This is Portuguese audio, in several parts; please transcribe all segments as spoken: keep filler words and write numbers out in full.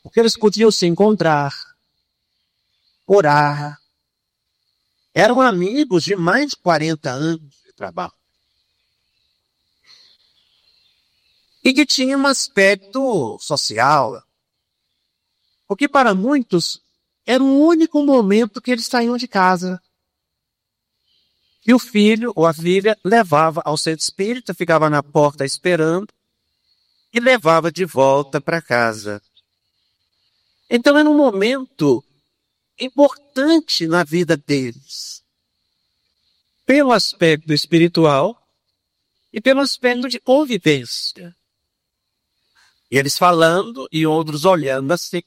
Porque eles podiam se encontrar, orar. Eram amigos de mais de quarenta anos de trabalho. E que tinha um aspecto social. Porque para muitos era o único momento que eles saíam de casa. E o filho ou a filha levava ao centro espírita, ficava na porta esperando e levava de volta para casa. Então era um momento importante na vida deles. Pelo aspecto espiritual e pelo aspecto de convivência. E eles falando e outros olhando assim.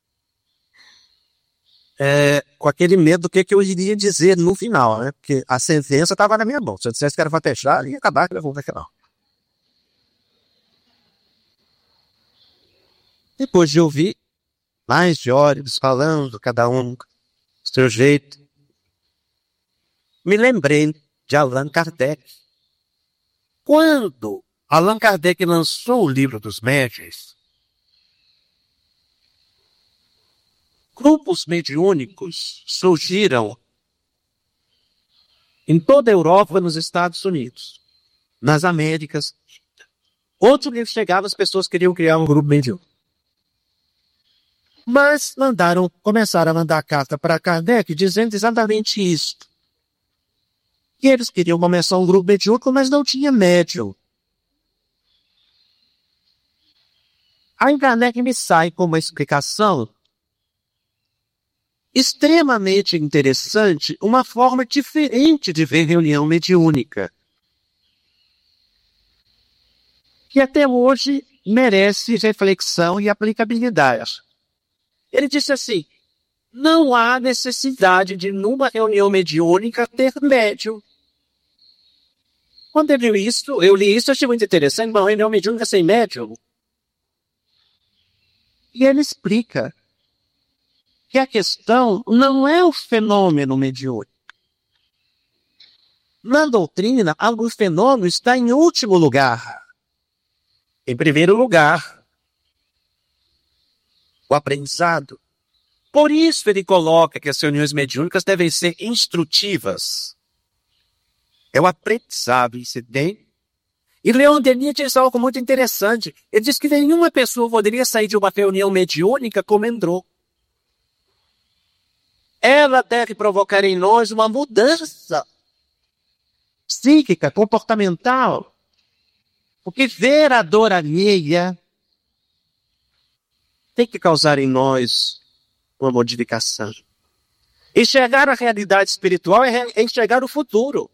É, com aquele medo do que, que eu iria dizer no final, né? Porque a sentença estava na minha mão. Se eu dissesse que era para fechar, ia acabar que levou até final. Depois de ouvir mais de horas falando, cada um do seu jeito, me lembrei de Allan Kardec. Quando Allan Kardec lançou o livro dos médiuns, grupos mediúnicos surgiram em toda a Europa, nos Estados Unidos, nas Américas. Outro livro chegava, as pessoas queriam criar um grupo mediúnico. Mas mandaram, começaram a mandar carta para Kardec dizendo exatamente isso. Que eles queriam começar um grupo mediúnico, mas não tinha médium. Aí Kardec me sai com uma explicação extremamente interessante, uma forma diferente de ver reunião mediúnica, que até hoje merece reflexão e aplicabilidade. Ele disse assim, não há necessidade de, numa reunião mediúnica, ter médium. Quando eu li isso, eu li isso, achei muito interessante, uma reunião mediúnica sem médium. E ele explica que a questão não é o fenômeno mediúnico. Na doutrina, o fenômeno está em último lugar. Em primeiro lugar, o aprendizado. Por isso ele coloca que as reuniões mediúnicas devem ser instrutivas. É o aprendizado, isso tem. E Leon Denis diz algo muito interessante. Ele diz que nenhuma pessoa poderia sair de uma reunião mediúnica como entrou. Ela deve provocar em nós uma mudança psíquica, comportamental. Porque ver a dor alheia tem que causar em nós uma modificação. Enxergar a realidade espiritual é enxergar o futuro.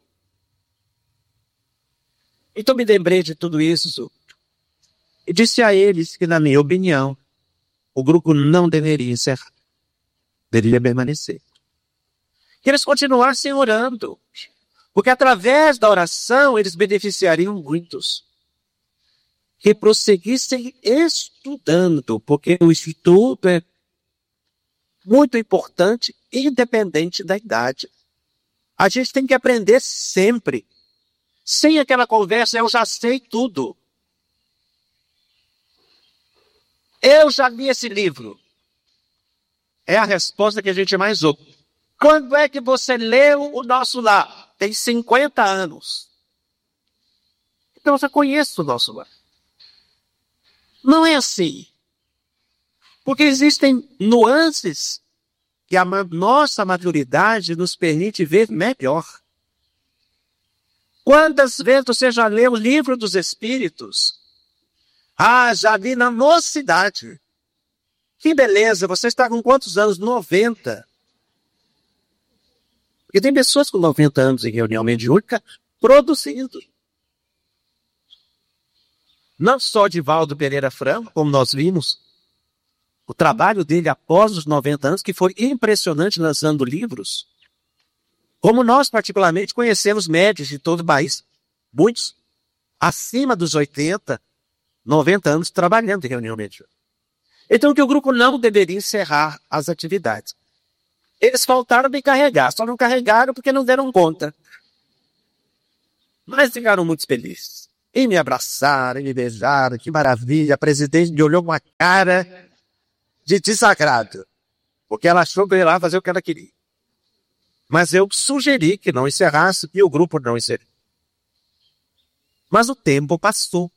Então me lembrei de tudo isso e disse a eles que, na minha opinião, o grupo não deveria encerrar. Deveria permanecer. Que eles continuassem orando. Porque através da oração eles beneficiariam muitos. Que prosseguissem estudando. Porque o estudo é muito importante, independente da idade. A gente tem que aprender sempre. Sem aquela conversa, eu já sei tudo. Eu já li esse livro. É a resposta que a gente mais ouve. Quando é que você leu o Nosso Lar? Tem cinquenta anos. Então eu já conheço o Nosso Lar. Não é assim. Porque existem nuances que a nossa maturidade nos permite ver melhor. Quantas vezes você já leu o Livro dos Espíritos? Ah, já vi na mocidade. Que beleza, você está com quantos anos? noventa. Porque tem pessoas com noventa anos em reunião mediúnica produzindo. Não só Divaldo Pereira Franco, como nós vimos, o trabalho dele após os noventa anos, que foi impressionante lançando livros. Como nós, particularmente, conhecemos médios de todo o país, muitos acima dos oitenta, noventa anos trabalhando em reunião mediúnica. Então, que o grupo não deveria encerrar as atividades. Eles faltaram de carregar, só não carregaram porque não deram conta. Mas ficaram muito felizes. E me abraçaram, e me beijaram, que maravilha. A presidente me olhou com a cara de desagrado, porque ela achou que eu ia lá fazer o que ela queria. Mas eu sugeri que não encerrasse e o grupo não encerrou. Mas o tempo passou.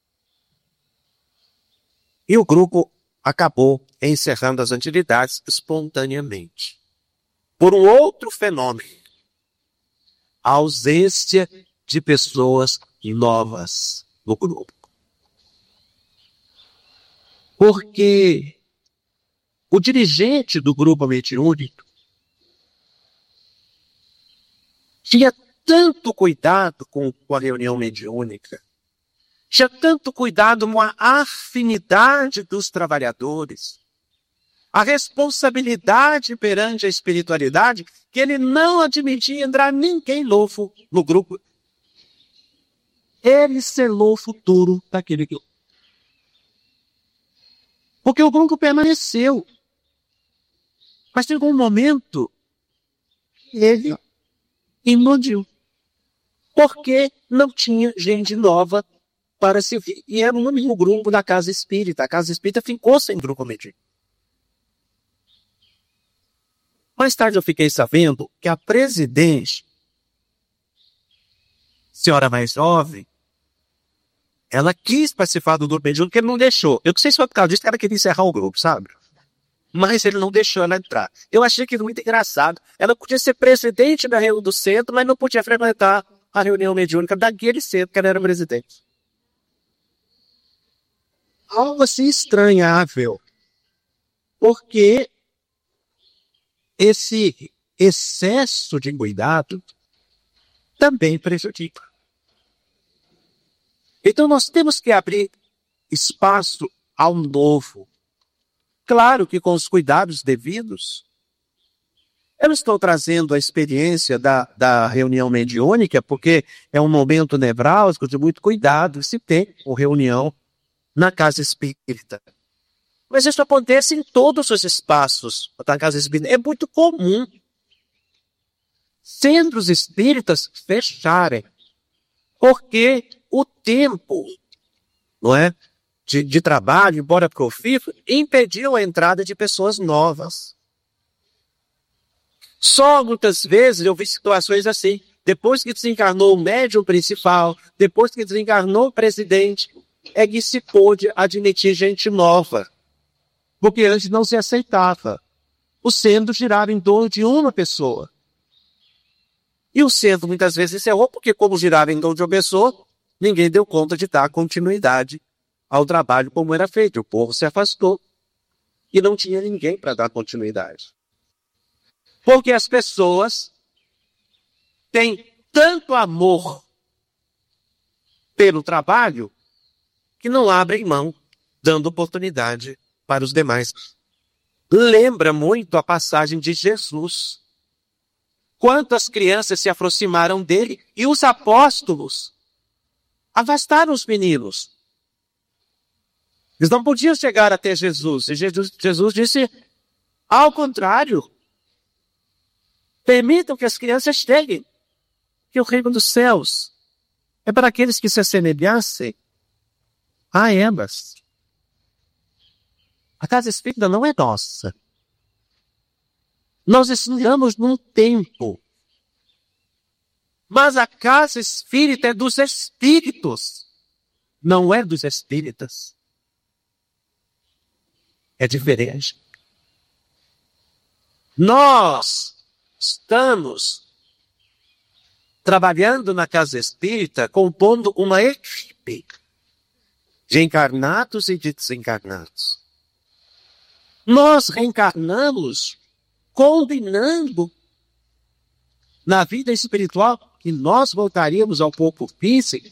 E o grupo acabou encerrando as atividades espontaneamente. Por um outro fenômeno. A ausência de pessoas novas no grupo. Porque o dirigente do grupo mediúnico tinha tanto cuidado com, com a reunião mediúnica, tinha tanto cuidado com a afinidade dos trabalhadores, a responsabilidade perante a espiritualidade, que ele não admitia entrar ninguém novo no grupo. Ele selou o futuro daquele grupo. Porque o grupo permaneceu. Mas chegou um momento que ele implodiu. Porque não tinha gente nova para se vir. E era o único grupo da Casa Espírita. A Casa Espírita ficou sem grupo mediúnico. Mais tarde eu fiquei sabendo que a presidente, senhora mais jovem, ela quis participar do grupo mediúnico, porque ele não deixou. Eu não sei se foi por causa disso que ela queria encerrar o grupo, sabe? Mas ele não deixou ela entrar. Eu achei aquilo muito engraçado. Ela podia ser presidente da reunião do centro, mas não podia frequentar a reunião mediúnica daquele centro que ela era presidente. Algo assim estranhável. Porque esse excesso de cuidado também prejudica. Então nós temos que abrir espaço ao novo. Claro que com os cuidados devidos. Eu estou trazendo a experiência da, da reunião mediúnica, porque é um momento nevrálgico de muito cuidado, se tem uma reunião na casa espírita. Mas isso acontece em todos os espaços da casa espírita. É muito comum centros espíritas fecharem, porque o tempo, não é, de, de trabalho, embora profícuo, impediu a entrada de pessoas novas. Só muitas vezes eu vi situações assim. Depois que desencarnou o médium principal, depois que desencarnou o presidente, é que se pôde admitir gente nova. Porque antes não se aceitava. O centro girava em torno de uma pessoa. E o centro muitas vezes encerrou, porque como girava em torno de uma pessoa, ninguém deu conta de dar continuidade ao trabalho como era feito. O povo se afastou e não tinha ninguém para dar continuidade. Porque as pessoas têm tanto amor pelo trabalho que não abrem mão, dando oportunidade para os demais. Lembra muito a passagem de Jesus. Quantas crianças se aproximaram dele e os apóstolos afastaram os meninos. Eles não podiam chegar até Jesus. E Jesus, Jesus disse, ao contrário, permitam que as crianças cheguem, que o reino dos céus é para aqueles que se assemelhassem a elas. A casa espírita não é nossa. Nós estamos num tempo. Mas a casa espírita é dos espíritos. Não é dos espíritas. É diferente. Nós estamos trabalhando na casa espírita, compondo uma equipe de encarnados e de desencarnados. Nós reencarnamos combinando na vida espiritual que nós voltaríamos ao corpo físico,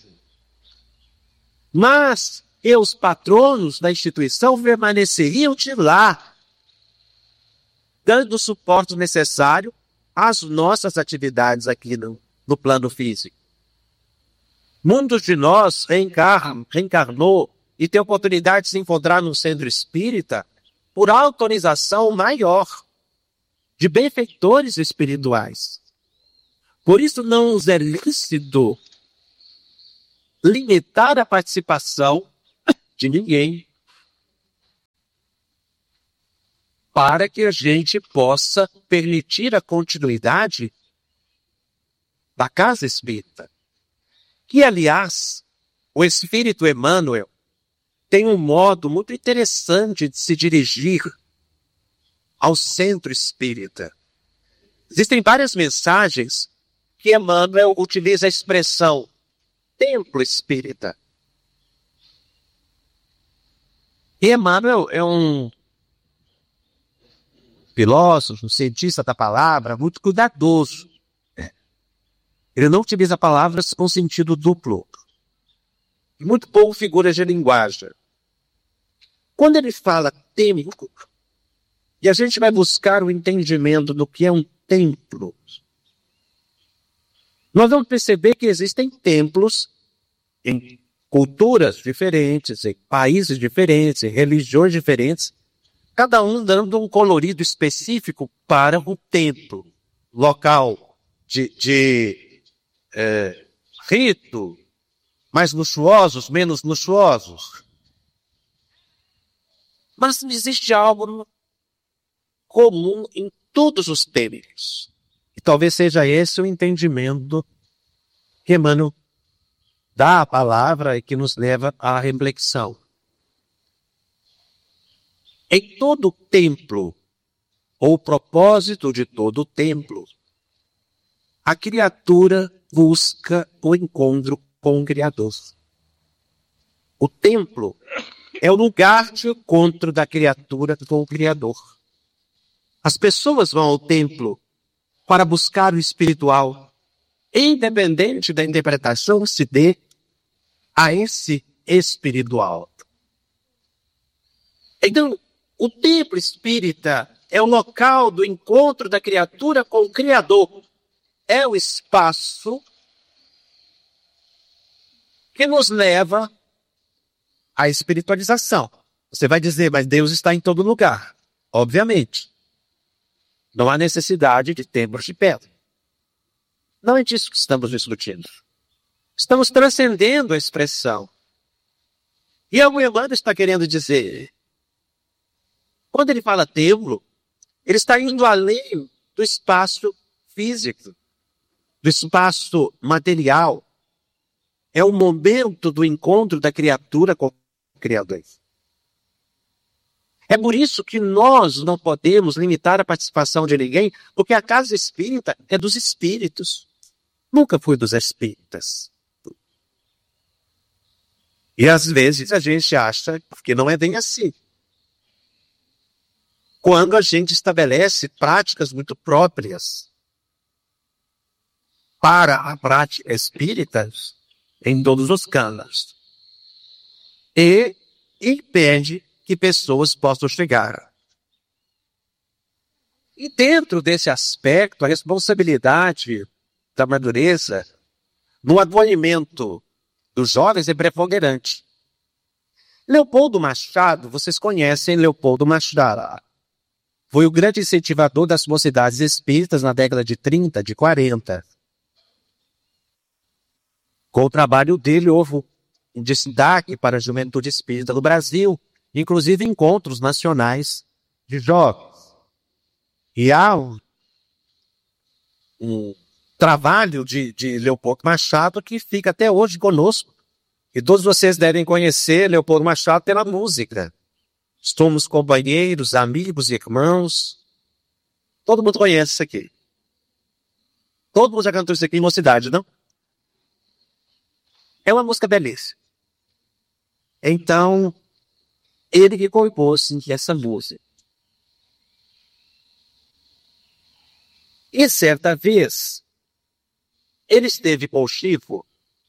mas e os patronos da instituição permaneceriam de lá, dando o suporte necessário às nossas atividades aqui no, no plano físico. Muitos de nós reencarnam, reencarnou e tem oportunidade de se encontrar no centro espírita por autorização maior de benfeitores espirituais. Por isso não nos é lícito limitar a participação de ninguém. para que a gente possa permitir a continuidade da casa espírita. Que, aliás, o Espírito Emmanuel tem um modo muito interessante de se dirigir ao centro espírita. Existem várias mensagens que Emmanuel utiliza a expressão templo espírita. E Emmanuel é um filósofo, um cientista da palavra, muito cuidadoso. Ele não utiliza palavras com sentido duplo. Muito pouco figuras de linguagem. Quando ele fala templo, e a gente vai buscar o entendimento do que é um templo, nós vamos perceber que existem templos em culturas diferentes, em países diferentes, em religiões diferentes, cada um dando um colorido específico para o templo, local de, de é, rito, mais luxuosos, menos luxuosos. Mas existe algo comum em todos os templos. E talvez seja esse o entendimento que Emmanuel dá à palavra e que nos leva à reflexão. Em todo templo, ou o propósito de todo templo, a criatura busca o encontro com o Criador. O templo é o lugar de encontro da criatura com o Criador. As pessoas vão ao templo para buscar o espiritual, independente da interpretação que se dê a esse espiritual. Então, o templo espírita é o local do encontro da criatura com o Criador. É o espaço que nos leva à espiritualização. Você vai dizer, mas Deus está em todo lugar. Obviamente. Não há necessidade de templos de pedra. Não é disso que estamos discutindo. Estamos transcendendo a expressão. E o Emmanuel está querendo dizer, quando ele fala templo, ele está indo além do espaço físico, do espaço material. É o momento do encontro da criatura com o Criador. É por isso que nós não podemos limitar a participação de ninguém, porque a casa espírita é dos espíritos. Nunca foi dos espíritas. E às vezes a gente acha que não é bem assim. Quando a gente estabelece práticas muito próprias para a prática espírita em todos os campos. E impede que pessoas possam chegar. E dentro desse aspecto, a responsabilidade da madureza no advogamento dos jovens é preponderante. Leopoldo Machado, vocês conhecem Leopoldo Machado. Foi o grande incentivador das mocidades espíritas na década de trinta, de quarenta. Com o trabalho dele, houve um destaque para a juventude espírita do Brasil, inclusive encontros nacionais de jovens. E há um, um trabalho de, de Leopoldo Machado que fica até hoje conosco. E todos vocês devem conhecer Leopoldo Machado pela música. Somos companheiros, amigos, irmãos. Todo mundo conhece isso aqui. Todo mundo já cantou isso aqui em mocidade, não? É uma música belíssima. Então, ele que compôs essa música. E certa vez, ele esteve com o Chico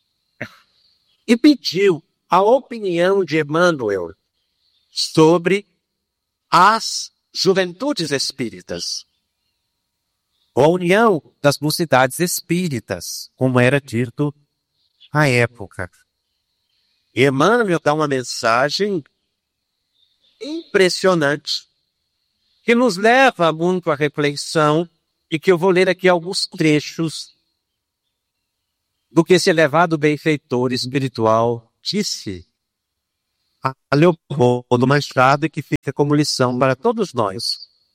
e pediu a opinião de Emmanuel sobre as juventudes espíritas. A união das mocidades espíritas, como era dito à época. E Emmanuel dá uma mensagem impressionante, que nos leva muito à reflexão, e que eu vou ler aqui alguns trechos do que esse elevado benfeitor espiritual disse a Leopoldo Machado, e que fica como lição para todos nós.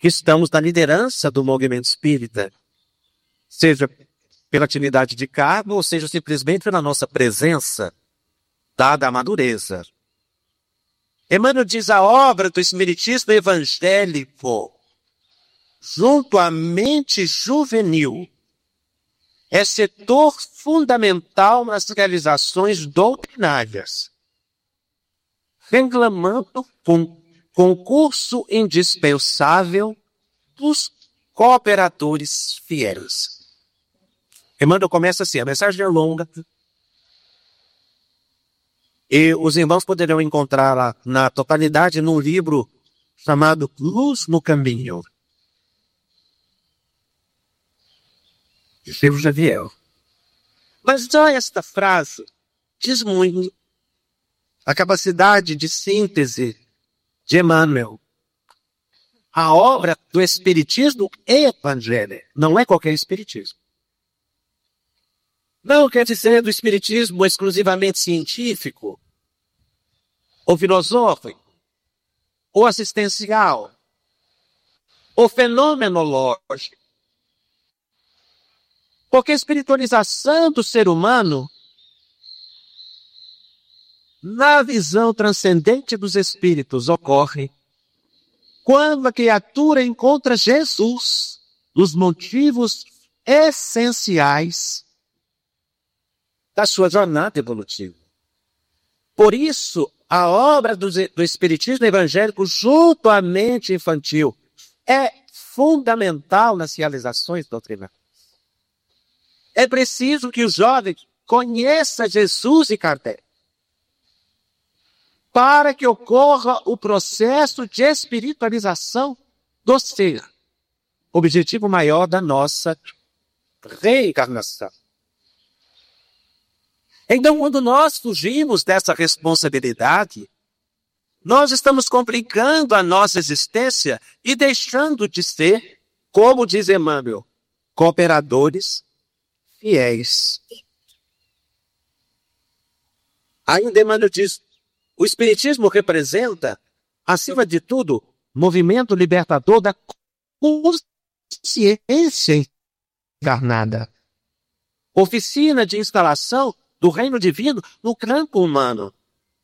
que estamos na liderança do movimento espírita, seja pela atividade de cargo, ou seja simplesmente pela nossa presença, dada a madureza. Emmanuel diz: a obra do espiritismo evangélico, junto à mente juvenil, é setor fundamental nas realizações doutrinárias, reclamando com concurso indispensável dos cooperadores fiéis. Emmanuel começa assim, a mensagem é longa, e os irmãos poderão encontrá-la na totalidade num livro chamado Luz no Caminho, de Chico Xavier. Mas já esta frase diz muito a capacidade de síntese de Emmanuel. A obra do espiritismo é evangélica, não é qualquer espiritismo. Não quer dizer do espiritismo exclusivamente científico, ou filosófico, ou assistencial, ou fenomenológico. Porque a espiritualização do ser humano, na visão transcendente dos espíritos, ocorre quando a criatura encontra Jesus nos motivos essenciais da sua jornada evolutiva. Por isso, a obra do, do espiritismo evangélico junto à mente infantil é fundamental nas realizações doutrinárias. É preciso que o jovem conheça Jesus e Kardec, para que ocorra o processo de espiritualização do ser, objetivo maior da nossa reencarnação. Então, quando nós fugimos dessa responsabilidade, nós estamos complicando a nossa existência e deixando de ser, como diz Emmanuel, cooperadores fiéis. Ainda Emmanuel diz: o espiritismo representa, acima de tudo, movimento libertador da consciência encarnada. Oficina de instalação do reino divino no campo humano.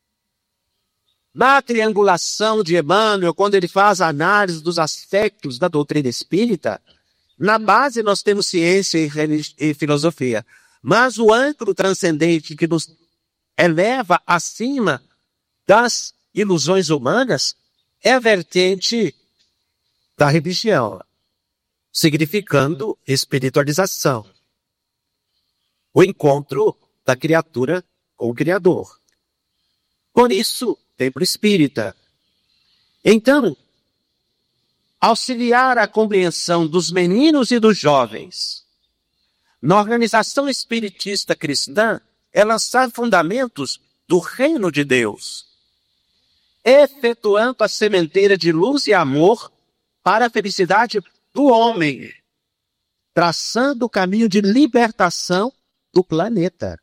Na triangulação de Emmanuel, quando ele faz a análise dos aspectos da doutrina espírita, na base nós temos ciência e, e filosofia. Mas o âncora transcendente que nos eleva acima das ilusões humanas é a vertente da religião, significando espiritualização. O encontro da criatura com o Criador. Por isso, templo espírita. Então, auxiliar a compreensão dos meninos e dos jovens na organização espiritista cristã é lançar fundamentos do reino de Deus, efetuando a sementeira de luz e amor para a felicidade do homem, traçando o caminho de libertação do planeta.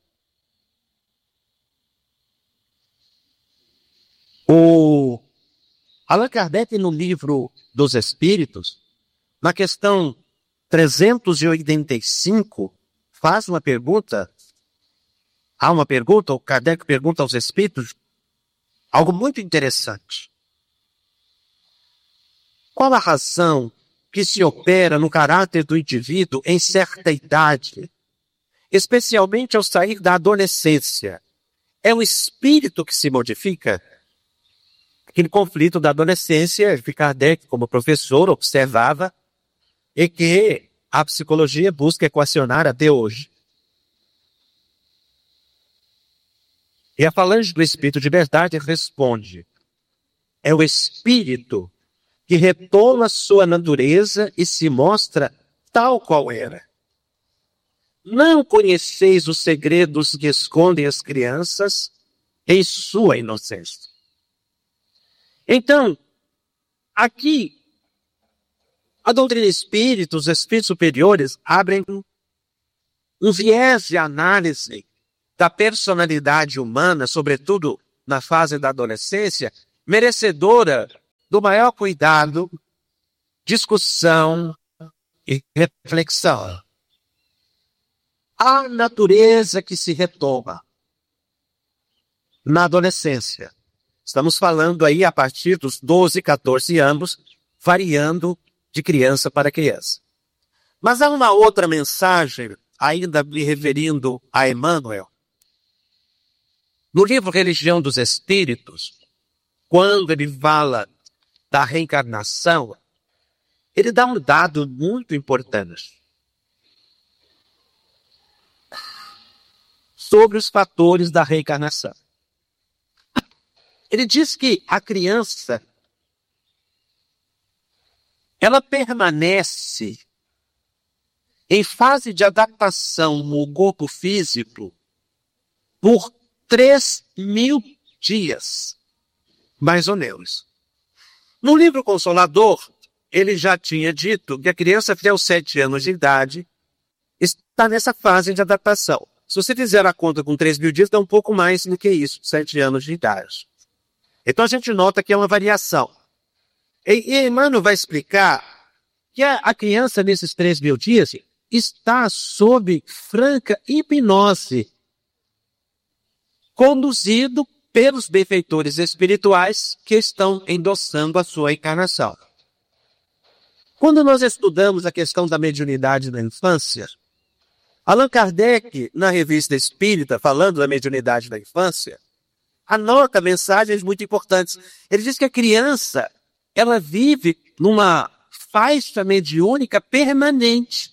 O Allan Kardec, no livro dos Espíritos, na questão trezentos e oitenta e cinco, faz uma pergunta. Há uma pergunta, o Kardec pergunta aos Espíritos algo muito interessante. Qual a razão que se opera no caráter do indivíduo em certa idade, especialmente ao sair da adolescência? É o espírito que se modifica? Aquele conflito da adolescência que Kardec, como professor, observava e que a psicologia busca equacionar até hoje. E a falange do Espírito de Verdade responde: é o Espírito que retoma sua natureza e se mostra tal qual era. Não conheceis os segredos que escondem as crianças em sua inocência. Então, aqui, a doutrina espírita, os espíritos superiores, abrem um viés de análise da personalidade humana, sobretudo na fase da adolescência, merecedora do maior cuidado discussão e reflexão. A natureza que se retoma na adolescência. Estamos falando aí a partir dos doze, quatorze anos, variando de criança para criança. Mas há uma outra mensagem, ainda me referindo a Emmanuel. No livro Religião dos Espíritos, quando ele fala da reencarnação, ele dá um dado muito importante sobre os fatores da reencarnação. Ele diz que a criança, ela permanece em fase de adaptação no corpo físico por três mil dias, mais ou menos. No livro Consolador, ele já tinha dito que a criança até os sete anos de idade está nessa fase de adaptação. Se você fizer a conta com três mil dias, dá um pouco mais do que isso, sete anos de idade. Então a gente nota que é uma variação. E, e Emmanuel vai explicar que a, a criança nesses três mil dias está sob franca hipnose, conduzido pelos benfeitores espirituais que estão endossando a sua encarnação. Quando nós estudamos a questão da mediunidade na infância, Allan Kardec, na Revista Espírita, falando da mediunidade da infância, anota mensagens muito importantes. Ele diz que a criança, ela vive numa faixa mediúnica permanente.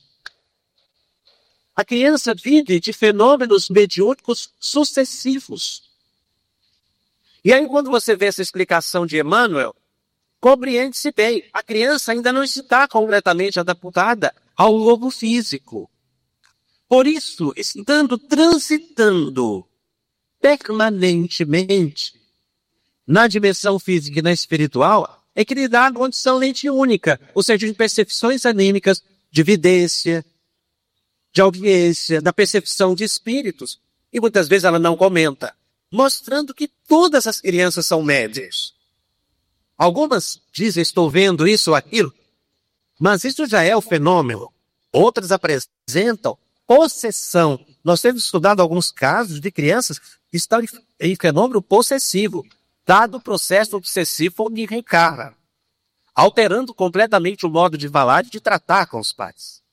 A criança vive de fenômenos mediúnicos sucessivos. E aí, quando você vê essa explicação de Emmanuel, compreende-se bem, a criança ainda não está completamente adaptada ao globo físico. Por isso, estando transitando permanentemente na dimensão física e na espiritual, é que lhe dá a condição mediúnica, ou seja, de percepções anímicas, de vidência, de audiência, da percepção de espíritos. E muitas vezes ela não comenta, mostrando que todas as crianças são médias. Algumas dizem, estou vendo isso ou aquilo, mas isso já é o fenômeno. Outras apresentam possessão. Nós temos estudado alguns casos de crianças que estão em fenômeno possessivo, dado o processo obsessivo onde reencarna, alterando completamente o modo de falar e de tratar com os pais.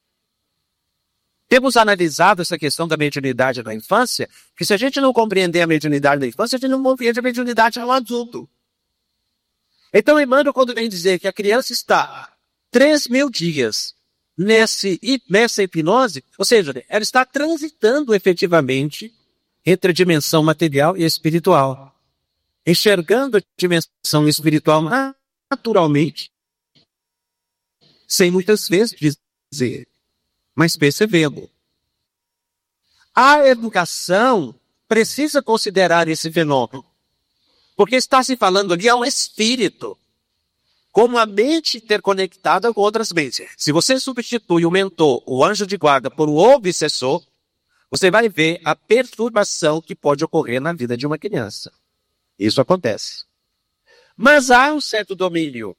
Temos analisado essa questão da mediunidade na infância, que se a gente não compreender a mediunidade da infância, a gente não compreende a mediunidade no adulto. Então, Emmanuel, quando vem dizer que a criança está três mil dias nesse, nessa hipnose, ou seja, ela está transitando efetivamente entre a dimensão material e espiritual, enxergando a dimensão espiritual naturalmente, sem muitas vezes dizer, mas percebendo. A educação precisa considerar esse fenômeno, porque está se falando ali a um espírito, como a mente interconectada com outras mentes. Se você substitui o mentor, o anjo de guarda, por um obsessor, você vai ver a perturbação que pode ocorrer na vida de uma criança. Isso acontece. Mas há um certo domínio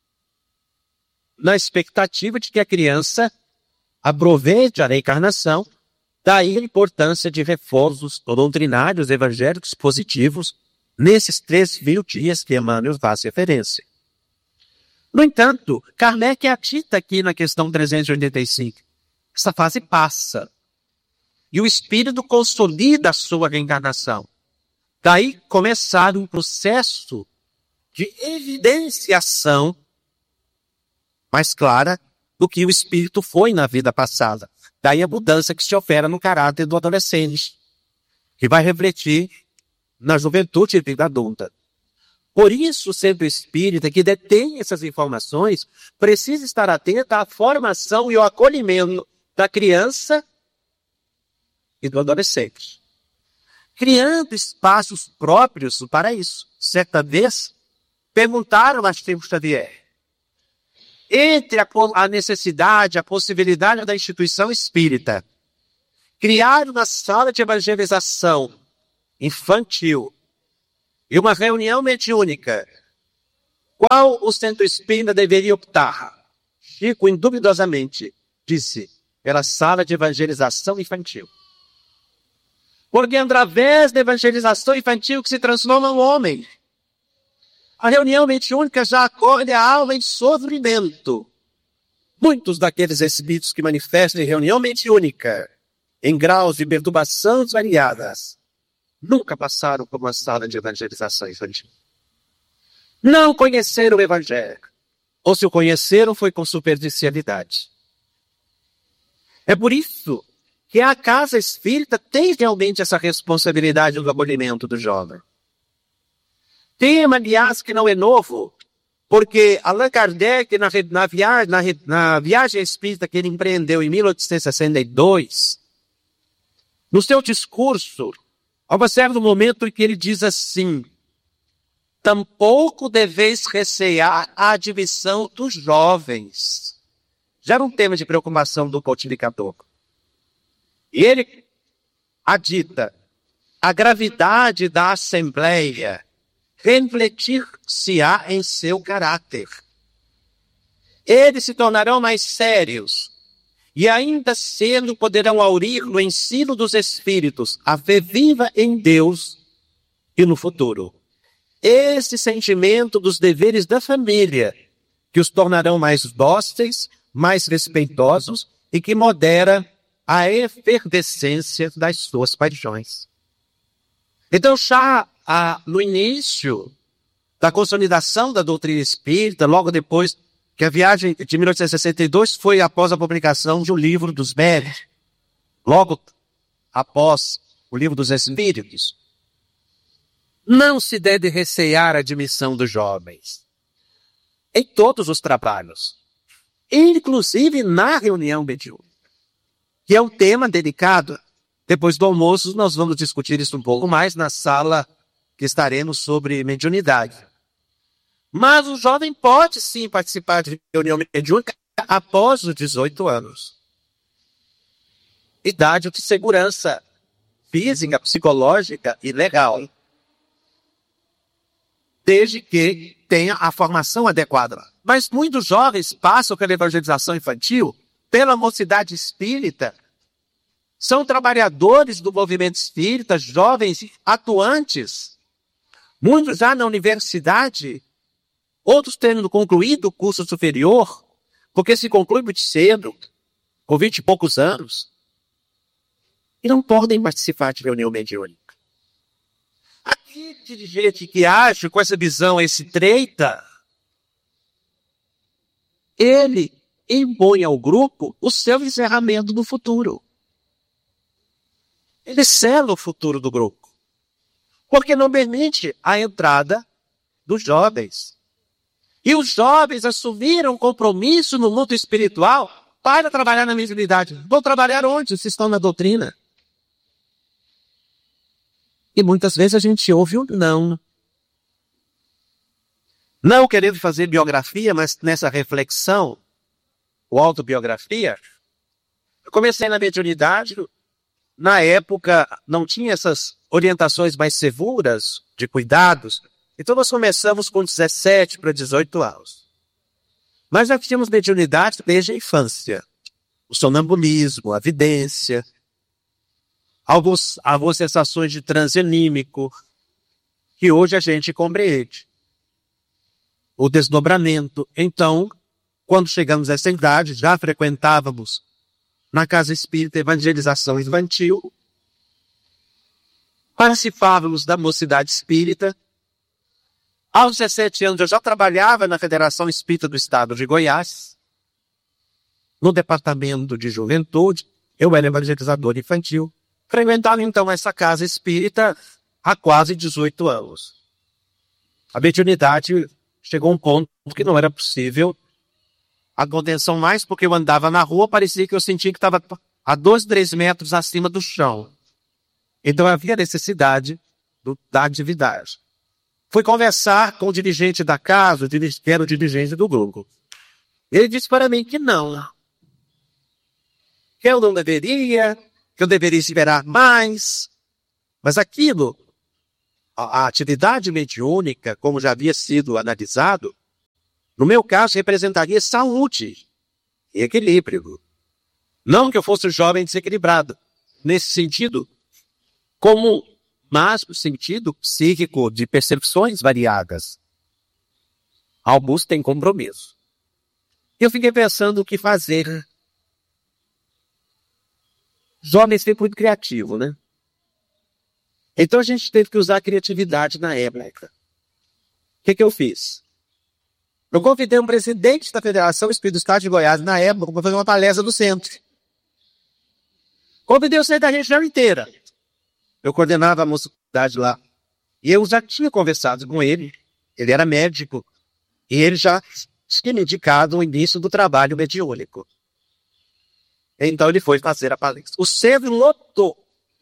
na expectativa de que a criança aproveite a reencarnação, daí a importância de reforços doutrinários evangélicos positivos nesses três mil dias que Emmanuel faz referência. No entanto, Kardec atita aqui na questão trezentos e oitenta e cinco. Essa fase passa. E o espírito consolida a sua reencarnação. Daí começar um processo de evidenciação mais clara do que o espírito foi na vida passada. Daí a mudança que se opera no caráter do adolescente, que vai refletir na juventude e vida adulta. Por isso, o centro espírita que detém essas informações precisa estar atento à formação e ao acolhimento da criança e do adolescente, criando espaços próprios para isso. Certa vez, perguntaram a Chico Xavier, entre a, a necessidade, a possibilidade da instituição espírita, criar uma sala de evangelização infantil e uma reunião mediúnica Qual o centro espírita deveria optar? Chico, induvidosamente, disse, pela sala de evangelização infantil. Porque é através da evangelização infantil que se transforma o homem. A reunião mediúnica já acolhe a alma em sofrimento. Muitos daqueles espíritos que manifestam em reunião mediúnica, em graus de perturbação variadas, nunca passaram por uma sala de evangelização infantil. Não conheceram o Evangelho. Ou se o conheceram, foi com superficialidade. É por isso que a casa espírita tem realmente essa responsabilidade do acolhimento do jovem. Tema, aliás, que não é novo, porque Allan Kardec, na, na, via, na, na viagem espírita que ele empreendeu em mil oitocentos e sessenta e dois, no seu discurso, há um certo momento em que ele diz assim: tampouco deveis recear a admissão dos jovens. Já era um tema de preocupação do pontificador. E ele adita a gravidade da assembleia refletir-se-á em seu caráter. Eles se tornarão mais sérios e ainda cedo poderão aurir no ensino dos espíritos a fé viva em Deus e no futuro. Esse sentimento dos deveres da família que os tornarão mais dóceis, mais respeitosos e que modera a efervescência das suas paixões. Então, já ah, no início da consolidação da doutrina espírita, logo depois que a viagem de mil oitocentos e sessenta e dois foi após a publicação de um livro dos médiuns, logo após o livro dos Espíritos, não se deve recear a admissão dos jovens em todos os trabalhos, inclusive na reunião mediúnica, que é um tema delicado. Depois do almoço, nós vamos discutir isso um pouco mais na sala que estaremos sobre mediunidade. Mas o jovem pode sim participar de reunião mediúnica após os dezoito anos. Idade de segurança física, psicológica e legal. Desde que tenha a formação adequada. Mas muitos jovens passam pela evangelização infantil, pela mocidade espírita, são trabalhadores do movimento espírita, jovens atuantes, muitos já na universidade, outros tendo concluído o curso superior, porque se conclui muito cedo, com vinte e poucos anos, e não podem participar de reunião mediúnica. Aqui, dirigente que age com essa visão estreita, ele impõe ao grupo o seu encerramento no futuro. Ele sela o futuro do grupo, porque não permite a entrada dos jovens. E os jovens assumiram um compromisso no mundo espiritual para trabalhar na mediunidade. Vão trabalhar onde? Se estão na doutrina. E muitas vezes a gente ouve o não. Não querendo fazer biografia, mas nessa reflexão, ou autobiografia, eu comecei na mediunidade. Na época, não tinha essas orientações mais seguras de cuidados. Então, nós começamos com dezessete para dezoito anos. Mas já tínhamos mediunidade desde a infância. O sonambulismo, a vidência, alguns, algumas sensações de transe anímico, que hoje a gente compreende. O desdobramento. Então, quando chegamos a essa idade, já frequentávamos na Casa Espírita Evangelização Infantil, participávamos da Mocidade Espírita. Aos dezessete anos eu já trabalhava na Federação Espírita do Estado de Goiás, no Departamento de Juventude. Eu era evangelizador infantil. Frequentava então essa Casa Espírita há quase dezoito anos. A mediunidade chegou a um ponto que não era possível a contenção mais, porque eu andava na rua, parecia que eu sentia que estava a dois, três metros acima do chão. Então havia necessidade do, da atividade. Fui conversar com o dirigente da casa, que era o dirigente do grupo. Ele disse para mim que não. Que eu não deveria, que eu deveria esperar mais. Mas aquilo, a, a atividade mediúnica, como já havia sido analisado, No meu caso, representaria saúde e equilíbrio. Não que eu fosse um jovem desequilibrado, nesse sentido, como, mas no sentido psíquico de percepções variadas. Alguns têm compromisso. Eu fiquei pensando o que fazer. Jovem sempre muito criativo, né? Então a gente teve que usar a criatividade na época. O que, que eu fiz? Eu convidei um presidente da Federação Espírita do Estado de Goiás, na época, para fazer uma palestra no centro. Convidei o centro da região inteira. Eu coordenava a mocidade lá. E eu já tinha conversado com ele. Ele era médico. E ele já tinha me indicado o início do trabalho mediúnico. Então ele foi fazer a palestra. O centro lotou.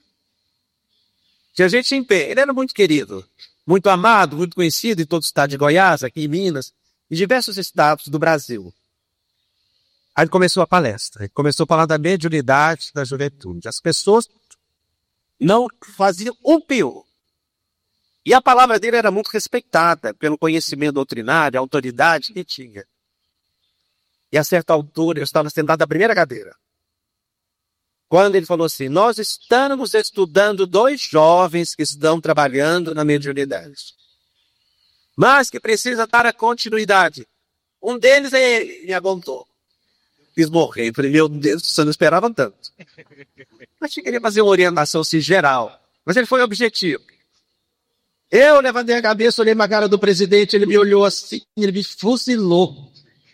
Tinha gente em pé. Ele era muito querido, muito amado, muito conhecido em todo o estado de Goiás, aqui em Minas, em diversos estados do Brasil. Aí ele começou a palestra. Ele começou a falar da mediunidade da juventude. As pessoas não faziam um pior. E a palavra dele era muito respeitada pelo conhecimento doutrinário, a autoridade que tinha. E a certa altura, eu estava sentado na primeira cadeira. Quando ele falou assim, nós estamos estudando dois jovens que estão trabalhando na mediunidade. Mas que precisa dar a continuidade. Um deles é ele, me apontou. Fiz morrer. Falei, meu Deus, você não esperava tanto. Mas eu queria fazer uma orientação assim, geral. Mas ele foi objetivo. Eu levantei a cabeça, olhei para a cara do presidente, ele me olhou assim, ele me fuzilou.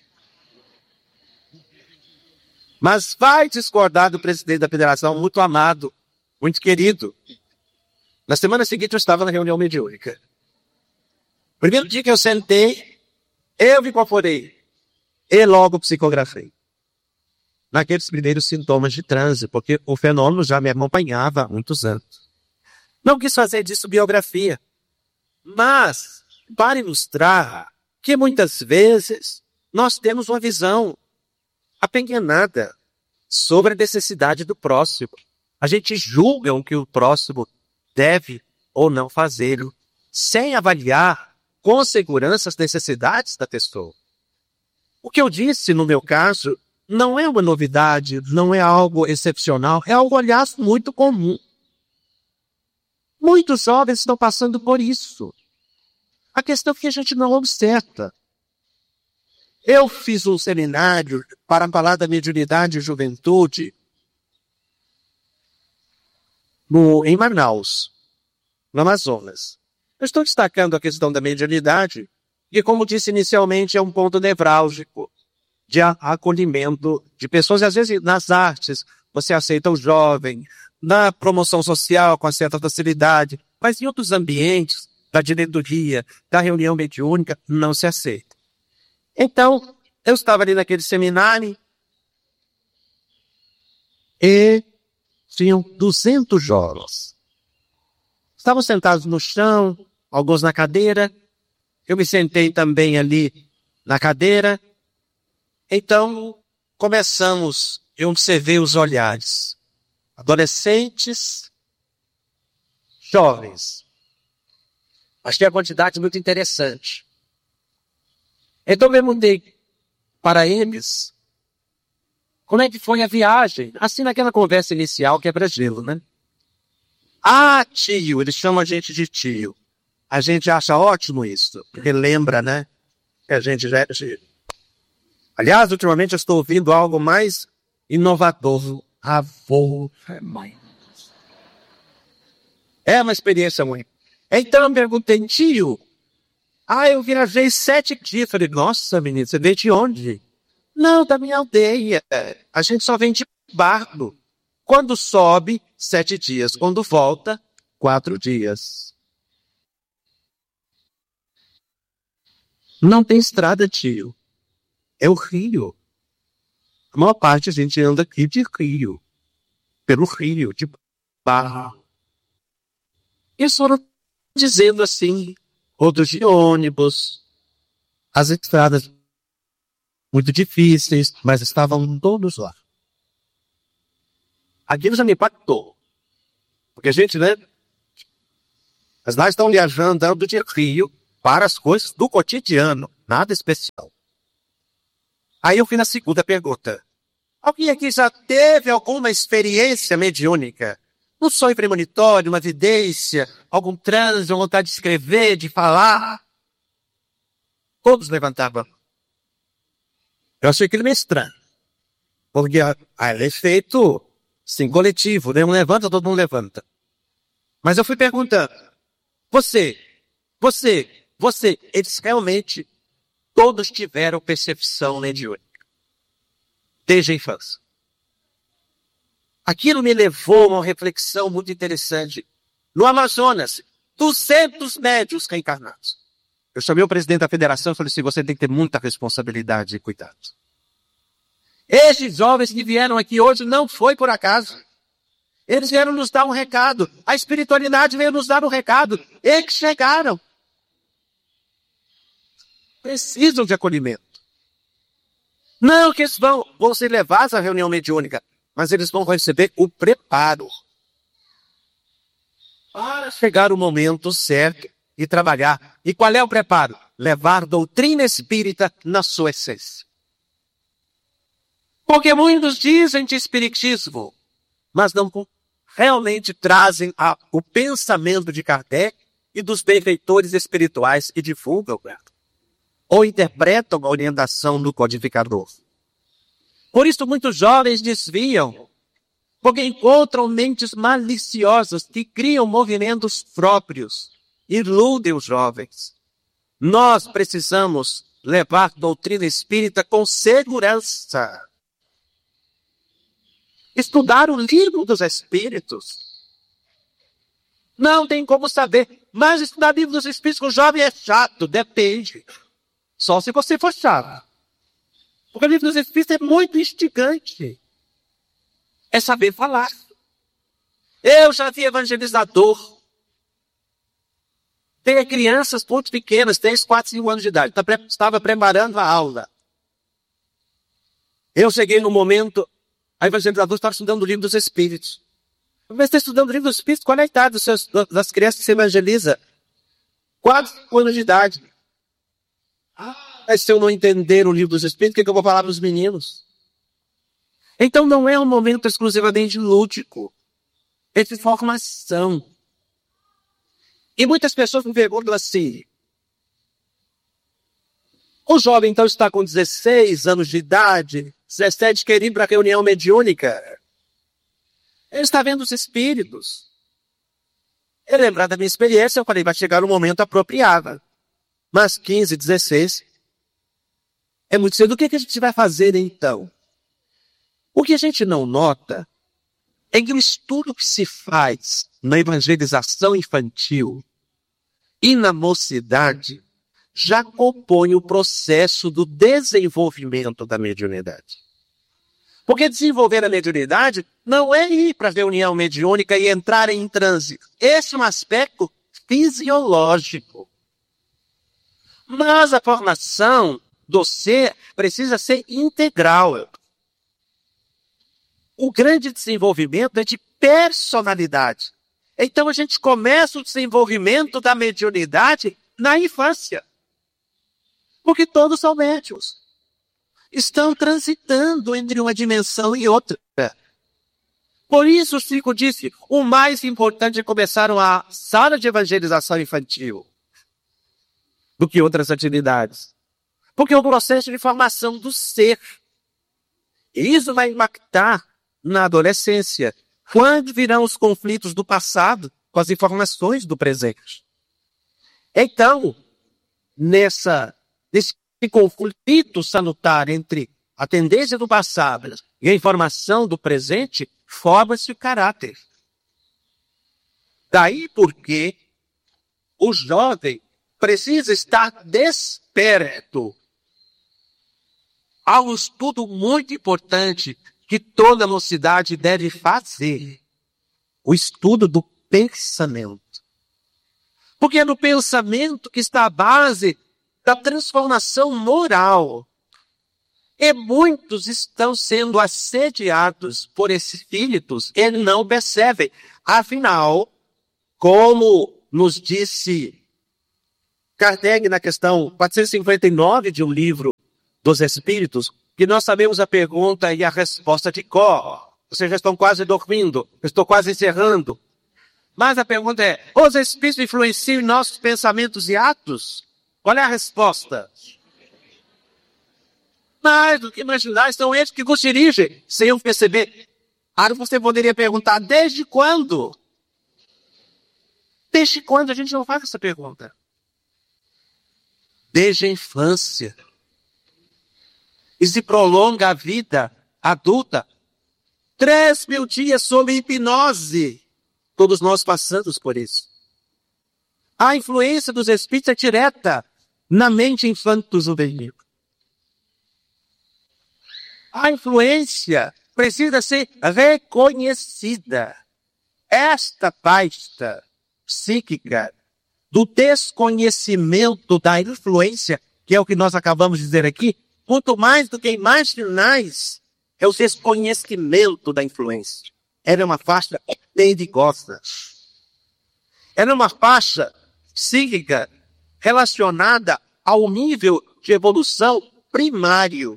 Mas vai discordar do presidente da federação, muito amado, muito querido. Na semana seguinte eu estava na reunião mediúnica. Primeiro dia que eu sentei, eu me incorporei e logo psicografei. Naqueles primeiros sintomas de transe, porque o fenômeno já me acompanhava há muitos anos. Não quis fazer disso biografia, mas para ilustrar que muitas vezes nós temos uma visão apequenada sobre a necessidade do próximo. A gente julga o que o próximo deve ou não fazer, sem avaliar com segurança as necessidades da pessoa. O que eu disse no meu caso não é uma novidade, não é algo excepcional, é algo, aliás, muito comum. Muitos jovens estão passando por isso. A questão é que a gente não observa. Eu fiz um seminário para falar da mediunidade e juventude no, em Manaus, no Amazonas. Eu estou destacando a questão da mediunidade, que, como disse inicialmente, é um ponto nevrálgico de acolhimento de pessoas. E, às vezes, nas artes, você aceita o jovem, na promoção social, com certa facilidade, mas em outros ambientes, da diretoria, da reunião mediúnica, não se aceita. Então, eu estava ali naquele seminário e tinham duzentos jovens. Estavam sentados no chão, alguns na cadeira. Eu me sentei também ali na cadeira. Então, começamos, eu observei os olhares. Adolescentes, jovens. Achei a quantidade muito interessante. Então eu perguntei para eles como é que foi a viagem. Assim naquela conversa inicial, quebra-gelo, né? Ah, tio, eles chamam a gente de tio. A gente acha ótimo isso, porque lembra, né? Que a gente já é tio. Aliás, ultimamente eu estou ouvindo algo mais inovador. Avô. É uma experiência muito. Então eu perguntei, tio, ah, eu viajei sete dias. Falei, nossa, menino, você veio de onde? Não, da minha aldeia. A gente só vem de barco. Quando sobe, sete dias. Quando volta, quatro dias. Não tem estrada, tio. É o rio. A maior parte a gente anda aqui de rio. Pelo rio, de barro. E eles foram dizendo assim, outros de ônibus, as estradas muito difíceis, mas estavam todos lá. Aquilo já me impactou. Porque a gente, né? As nós estão viajando, andando de rio para as coisas do cotidiano, nada especial. Aí eu fiz a segunda pergunta. Alguém aqui já teve alguma experiência mediúnica? Um sonho premonitório, uma vidência, algum transe, uma vontade de escrever, de falar? Todos levantavam. Eu achei aquilo meio estranho. Porque é feito, sim, coletivo, né? Um levanta, todo mundo levanta. Mas eu fui perguntando. Você, você, você, eles realmente, todos tiveram percepção mediúnica. Desde a infância. Aquilo me levou a uma reflexão muito interessante. No Amazonas, duzentos médios reencarnados. Eu chamei o presidente da federação e falei assim, você tem que ter muita responsabilidade e cuidado. Esses jovens que vieram aqui hoje não foi por acaso. Eles vieram nos dar um recado. A espiritualidade veio nos dar um recado. Eles chegaram. Precisam de acolhimento. Não que eles vão, vão ser levados à reunião mediúnica, mas eles vão receber o preparo para chegar o momento certo e trabalhar. E qual é o preparo? Levar doutrina espírita na sua essência. Porque muitos dizem de espiritismo, mas não realmente trazem a, o pensamento de Kardec e dos benfeitores espirituais e divulgam, ou interpretam a orientação do codificador. Por isso muitos jovens desviam, porque encontram mentes maliciosas que criam movimentos próprios, iludem os jovens. Nós precisamos levar doutrina espírita com segurança. Estudar o livro dos Espíritos. Não tem como saber, mas estudar o livro dos Espíritos com o jovem é chato, depende. Só se você for chato. Porque o livro dos Espíritos é muito instigante. É saber falar. Eu já vi evangelizador. Tem crianças muito pequenas, três, quatro, cinco anos de idade. Estava preparando a aula. Eu cheguei no momento, a evangelizadora estava estudando o livro dos Espíritos. Mas está estudando o livro dos Espíritos? Qual é a idade dos seus, das crianças que você evangeliza? quatro, cinco anos de idade. Ah, mas se eu não entender o livro dos Espíritos, o que, que eu vou falar para os meninos? Então não é um momento exclusivamente lúdico. É de formação. E muitas pessoas me perguntam assim, o jovem então está com dezesseis anos de idade, dezessete, quer ir para a reunião mediúnica. Ele está vendo os espíritos. Eu lembrar da minha experiência, eu falei, vai chegar um momento apropriado. Mas quinze, dezesseis, é muito cedo. O que, que a gente vai fazer então? O que a gente não nota é que o estudo que se faz na evangelização infantil e na mocidade já compõe o processo do desenvolvimento da mediunidade. Porque desenvolver a mediunidade não é ir para a reunião mediúnica e entrar em transe. Esse é um aspecto fisiológico. Mas a formação do ser precisa ser integral. O grande desenvolvimento é de personalidade. Então a gente começa o desenvolvimento da mediunidade na infância. Porque todos são médiuns. Estão transitando entre uma dimensão e outra. Por isso o Chico disse, o mais importante é começar uma sala de evangelização infantil do que outras atividades. Porque é um processo de formação do ser. E isso vai impactar na adolescência, quando virão os conflitos do passado com as informações do presente. Então, nessa, nesse conflito salutar entre a tendência do passado e a informação do presente, forma-se o caráter. Daí porque o jovem precisa estar desperto. Há um estudo muito importante que toda mocidade deve fazer. O estudo do pensamento. Porque é no pensamento que está a base da transformação moral. E muitos estão sendo assediados por espíritos e não percebem. Afinal, como nos disse Kardec na questão quatrocentos e cinquenta e nove de um livro dos Espíritos, que nós sabemos a pergunta e a resposta de cor. Vocês já estão quase dormindo, eu estou quase encerrando. Mas a pergunta é, os espíritos influenciam em nossos pensamentos e atos? Qual é a resposta? Mais do que imaginar, são eles que nos dirigem, sem eu perceber. Aí você poderia perguntar, desde quando? Desde quando a gente não faz essa pergunta? Desde a infância. E se prolonga a vida adulta. Três mil dias sob hipnose. Todos nós passamos por isso. A influência dos espíritos é direta na mente infanto-juvenil. A influência precisa ser reconhecida. Esta pasta psíquica do desconhecimento da influência, que é o que nós acabamos de dizer aqui, muito mais do que imaginais, é o desconhecimento da influência. Era uma faixa perigosa. Era uma faixa psíquica relacionada ao nível de evolução primário.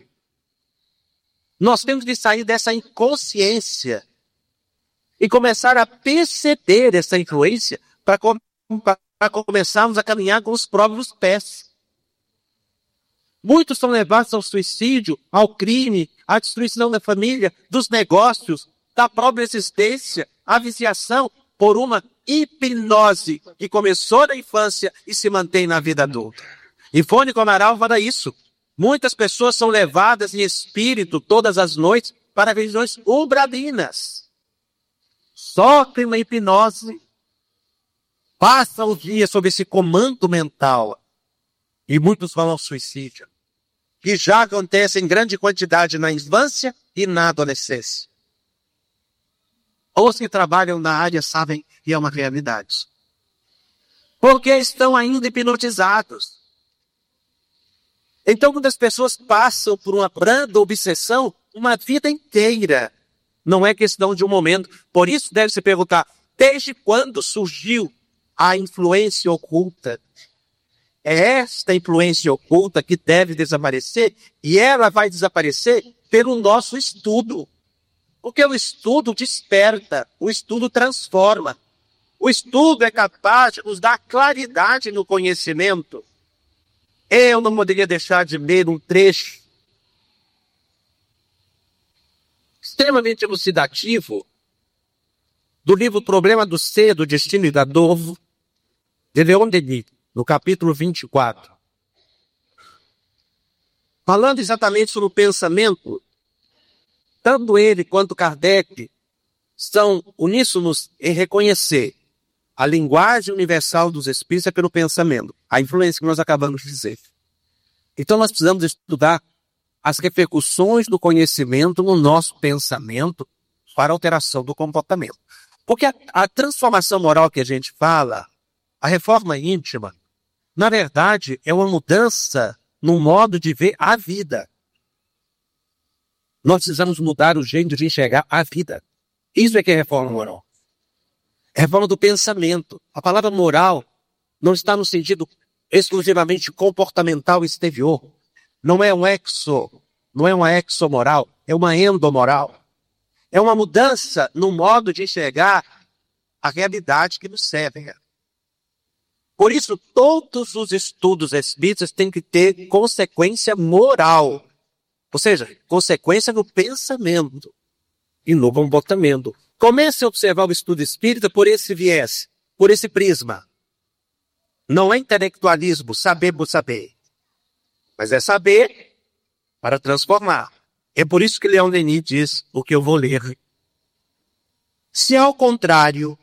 Nós temos de sair dessa inconsciência e começar a perceber essa influência para com, começarmos a caminhar com os próprios pés. Muitos são levados ao suicídio, ao crime, à destruição da família, dos negócios, da própria existência, à viciação, por uma hipnose que começou na infância e se mantém na vida adulta. Ivone Amaral fala isso. Muitas pessoas são levadas em espírito todas as noites para visões umbralinas. Sofrem uma hipnose, passam o dia sob esse comando mental e muitos vão ao suicídio, que já acontece em grande quantidade na infância e na adolescência. Os que trabalham na área sabem que é uma realidade. Porque estão ainda hipnotizados. Então, quando as pessoas passam por uma branda obsessão, uma vida inteira, não é questão de um momento. Por isso deve se perguntar, desde quando surgiu a influência oculta? É esta influência oculta que deve desaparecer, e ela vai desaparecer pelo nosso estudo. Porque o estudo desperta, o estudo transforma. O estudo é capaz de nos dar claridade no conhecimento. Eu não poderia deixar de ler um trecho extremamente elucidativo do livro Problema do Ser, do Destino e da Dor, de Leon Denis, no capítulo vinte e quatro. Falando exatamente sobre o pensamento, tanto ele quanto Kardec são uníssonos em reconhecer a linguagem universal dos espíritos é pelo pensamento, a influência que nós acabamos de dizer. Então nós precisamos estudar as repercussões do conhecimento no nosso pensamento para a alteração do comportamento. Porque a, a transformação moral que a gente fala, a reforma íntima, na verdade é uma mudança no modo de ver a vida. Nós precisamos mudar o jeito de enxergar a vida. Isso é que é reforma moral. É reforma do pensamento. A palavra moral não está no sentido exclusivamente comportamental exterior. Não é um exo, não é uma exomoral, é uma endomoral. É uma mudança no modo de enxergar a realidade que nos cerca. Por isso, todos os estudos espíritas têm que ter consequência moral. Ou seja, consequência no pensamento e no comportamento. Comece a observar o estudo espírita por esse viés, por esse prisma. Não é intelectualismo, saber por saber. Mas é saber para transformar. É por isso que Leon Denis diz o que eu vou ler. Se ao contrário,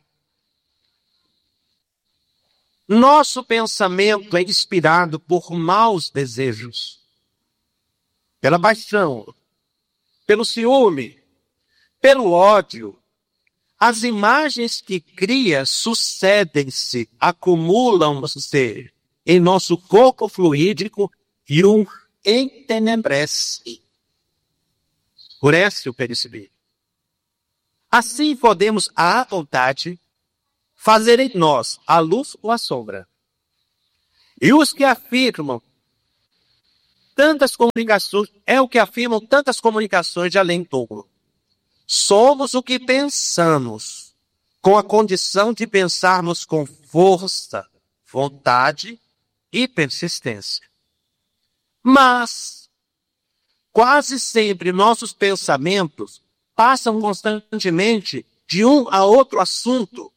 nosso pensamento é inspirado por maus desejos, pela paixão, pelo ciúme, pelo ódio, as imagens que cria sucedem-se, acumulam-se em nosso corpo fluídico e o entenebrece. Escurece o perispírito. Assim podemos, à vontade, fazer em nós a luz ou a sombra. E os que afirmam tantas comunicações, é o que afirmam tantas comunicações de além-túmulo. Somos o que pensamos, com a condição de pensarmos com força, vontade e persistência. Mas, quase sempre nossos pensamentos passam constantemente de um a outro assunto.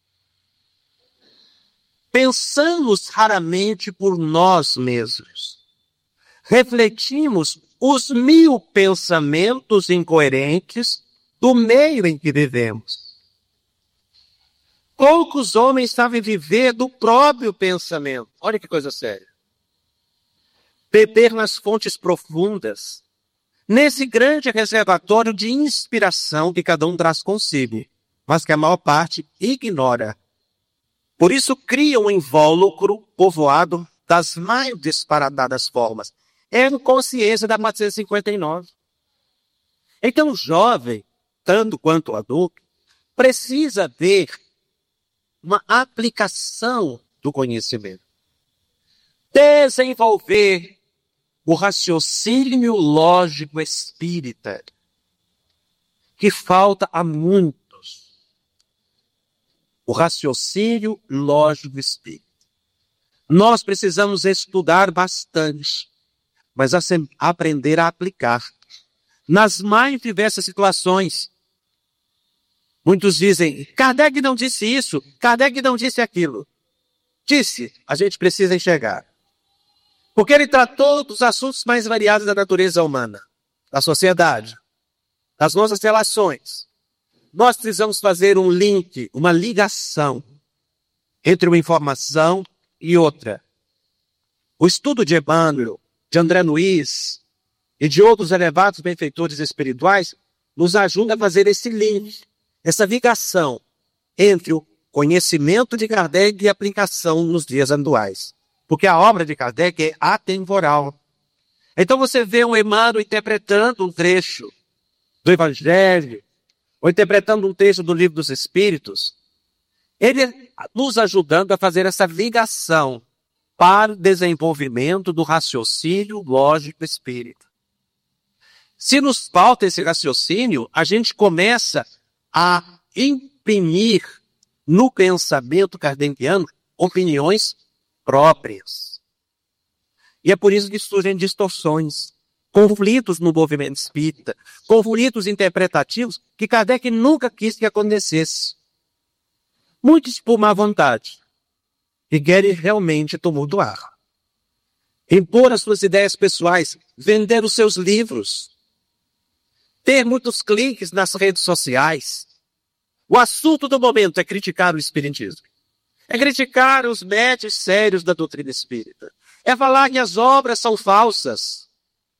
Pensamos raramente por nós mesmos. Refletimos os mil pensamentos incoerentes do meio em que vivemos. Poucos homens sabem viver do próprio pensamento. Olha que coisa séria. Beber nas fontes profundas, nesse grande reservatório de inspiração que cada um traz consigo, mas que a maior parte ignora. Por isso cria um invólucro povoado das mais disparatadas formas. É a consciência da quatrocentos e cinquenta e nove. Então o jovem, tanto quanto o adulto, precisa ver uma aplicação do conhecimento. Desenvolver o raciocínio lógico espírita, que falta a muitos. O raciocínio lógico espírita. Nós precisamos estudar bastante, mas aprender a aplicar nas mais diversas situações. Muitos dizem, Kardec não disse isso, Kardec não disse aquilo. Disse, a gente precisa enxergar. Porque ele tratou dos assuntos mais variados da natureza humana, da sociedade, das nossas relações. Nós precisamos fazer um link, uma ligação entre uma informação e outra. O estudo de Emmanuel, de André Luiz e de outros elevados benfeitores espirituais nos ajuda a fazer esse link, essa ligação entre o conhecimento de Kardec e a aplicação nos dias atuais. Porque a obra de Kardec é atemporal. Então você vê um Emmanuel interpretando um trecho do Evangelho, ou interpretando um texto do Livro dos Espíritos, ele nos ajudando a fazer essa ligação para o desenvolvimento do raciocínio lógico espírita. Se nos falta esse raciocínio, a gente começa a imprimir no pensamento kardeciano opiniões próprias. E é por isso que surgem distorções, conflitos no movimento espírita, conflitos interpretativos que Kardec nunca quis que acontecesse. Muitos por má vontade, e querem realmente tumultuar. Impor as suas ideias pessoais, vender os seus livros, ter muitos cliques nas redes sociais. O assunto do momento é criticar o espiritismo. É criticar os médios sérios da doutrina espírita. É falar que as obras são falsas.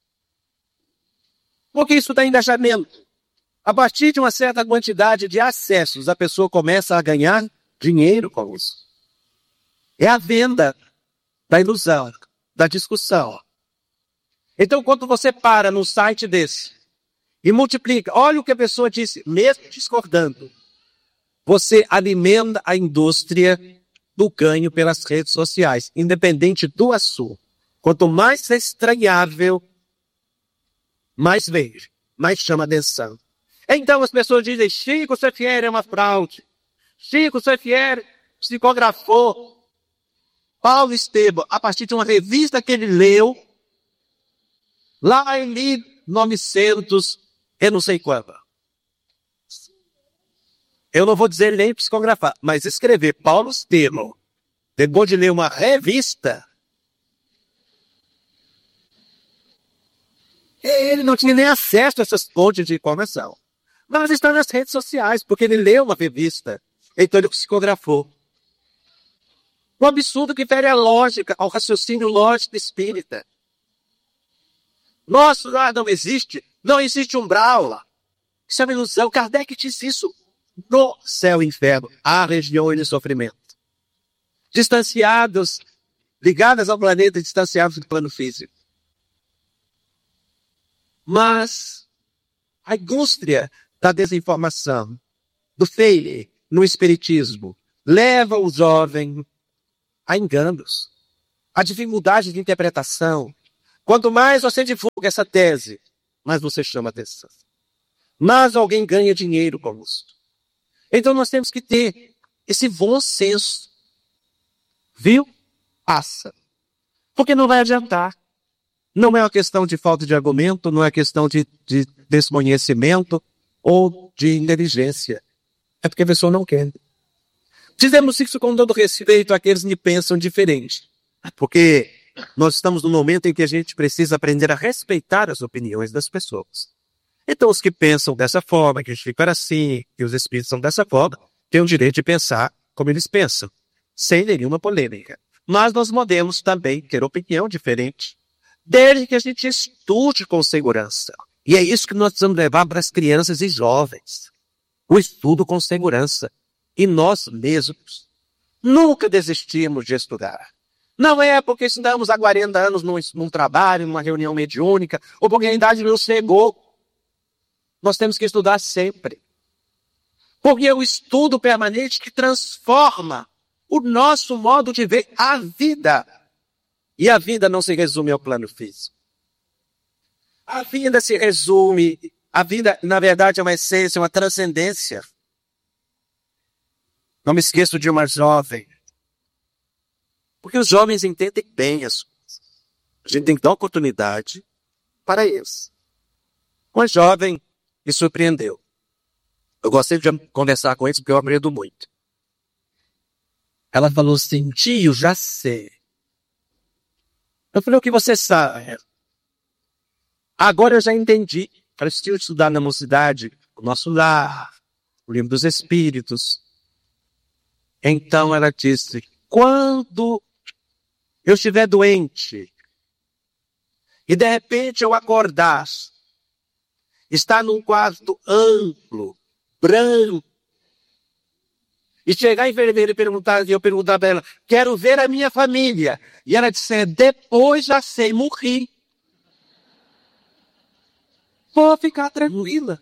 Porque isso dá engajamento. A partir de uma certa quantidade de acessos, a pessoa começa a ganhar dinheiro com isso. É a venda da ilusão, da discussão. Então, quando você para num site desse e multiplica, olha o que a pessoa disse, mesmo discordando, você alimenta a indústria do ganho pelas redes sociais, independente do assunto. Quanto mais estranhável, mais vejo, mais chama atenção. Então as pessoas dizem, Chico Xavier é uma fraude. Chico Xavier psicografou Paulo Esteban a partir de uma revista que ele leu lá em mil e novecentos, eu não sei quando. Eu não vou dizer nem psicografar, mas escrever Paulo Esteban, depois de ler uma revista, ele não tinha nem acesso a essas fontes de informação. Mas está nas redes sociais, porque ele leu uma revista, então ele psicografou. Um absurdo que fere a lógica, ao raciocínio lógico espírita. Nosso lar não existe, não existe umbral. Isso é uma ilusão. Kardec disse isso. No céu e inferno, há regiões de sofrimento. Distanciados, ligadas ao planeta, distanciados do plano físico. Mas a indústria da desinformação, do fake no espiritismo, leva o jovem a enganos, a dificuldade de interpretação. Quanto mais você divulga essa tese, mais você chama atenção. Mas alguém ganha dinheiro com isso. Então nós temos que ter esse bom senso. Viu? Passa. Porque não vai adiantar. Não é uma questão de falta de argumento, não é questão de, de desconhecimento ou de inteligência. É porque a pessoa não quer. Dizemos isso com todo respeito àqueles que pensam diferente. Porque nós estamos num momento em que a gente precisa aprender a respeitar as opiniões das pessoas. Então os que pensam dessa forma, que ficam assim, que os espíritos são dessa forma, têm o direito de pensar como eles pensam, sem nenhuma polêmica. Mas nós podemos também ter opinião diferente, desde que a gente estude com segurança. E é isso que nós precisamos levar para as crianças e jovens. O estudo com segurança. E nós mesmos nunca desistimos de estudar. Não é porque estudamos há quarenta anos num, num trabalho, numa reunião mediúnica, ou porque a idade não chegou. Nós temos que estudar sempre. Porque é o estudo permanente que transforma o nosso modo de ver a vida. E a vida não se resume ao plano físico. A vida se resume, a vida, na verdade, é uma essência, uma transcendência. Não me esqueço de uma jovem. Porque os jovens entendem bem as coisas. A gente tem que dar oportunidade para eles. Uma jovem me surpreendeu. Eu gostei de conversar com eles porque eu aprendo muito. Ela falou assim, tio, já sei. Eu falei, o que você sabe? Agora eu já entendi. Ela estive estudar na mocidade, o nosso lar, o livro dos espíritos. Então ela disse, quando eu estiver doente e de repente eu acordar, estar num quarto amplo, branco, e chegar a enfermeira e perguntar, e eu perguntar para ela, quero ver a minha família. E ela disse, depois já sei, morri. Vou ficar tranquila.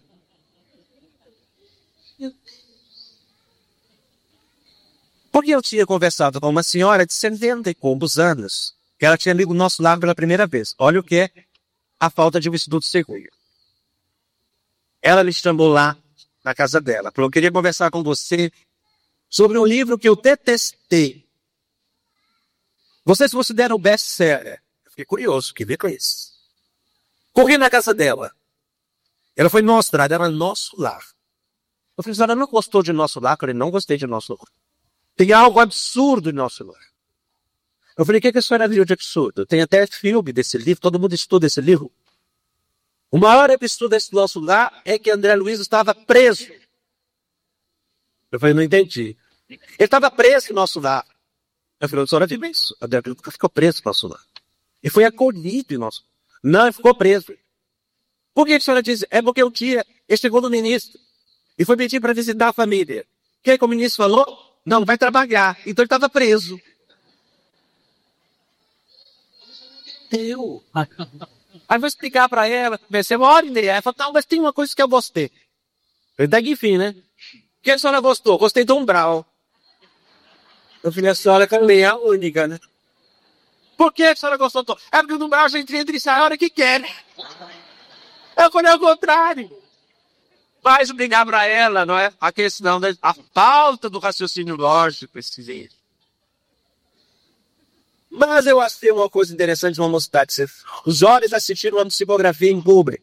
Porque eu tinha conversado com uma senhora de setenta e poucos anos, que ela tinha lido o nosso lar pela primeira vez. Olha o que é a falta de um estudo seguro. Ela me chamou lá na casa dela. Falou, eu queria conversar com você sobre um livro que eu detestei. Você se considera um best-seller? Eu fiquei curioso, que ver com isso. Corri na casa dela. Ela foi mostrar, era nosso lar. Eu falei, a senhora não gostou de nosso lar? Eu falei, não gostei de nosso lar. Tem algo absurdo em nosso lar. Eu falei, o que, que a senhora viu de absurdo? Tem até filme desse livro, todo mundo estuda esse livro. O maior absurdo desse nosso lar é que André Luiz estava preso. Eu falei, não entendi. Ele estava preso em nosso lar. Eu falei, a senhora viu isso? André Luiz nunca ficou preso em nosso lar. Ele foi acolhido em nosso lar. Não, ele ficou preso. Por que a senhora diz? É porque um dia ele chegou no ministro e foi pedir para visitar a família. O que, que o ministro falou? Não, vai trabalhar. Então ele estava preso. Eu. Aí vou explicar para ela. Comecei uma hora e meia. Ela falou, não, mas tem uma coisa que eu gostei. Eu daqui, enfim, né? O que a senhora gostou? Gostei do umbral. Eu falei, a senhora também é a única, né? Por que a senhora gostou do É porque no umbral a gente entra e sai a hora que quer, né? Eu falei ao contrário. Mas brigar para ela, não é? A questão da a falta do raciocínio lógico, esse Mas eu achei uma coisa interessante numa mocidade. Os jovens assistiram uma psicografia em público.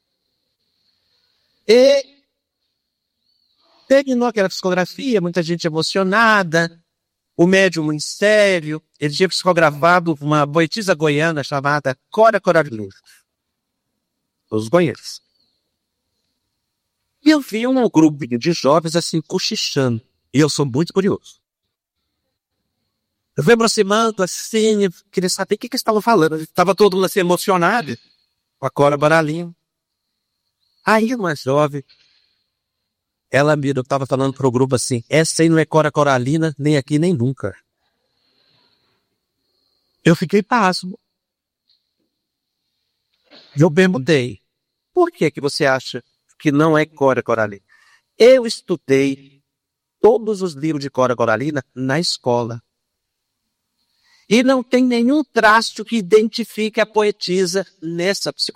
E terminou aquela psicografia, muita gente emocionada. O médium em sério. Ele tinha psicografado uma poetisa goiana chamada Cora Coralina. Os goianos. E eu vi um grupinho de jovens assim, cochichando. E eu sou muito curioso. Eu fui aproximando assim, eu queria saber o que, que eles estavam falando. Estava todo mundo assim emocionado com a Cora Coralina. Aí uma jovem, ela me estava falando para o grupo assim, essa aí não é Cora Coralina, nem aqui, nem nunca. Eu fiquei pasmo. Eu perguntei, por que que você acha que não é Cora Coralina? Eu estudei todos os livros de Cora Coralina na escola. E não tem nenhum traço que identifique a poetisa nessa psicologia.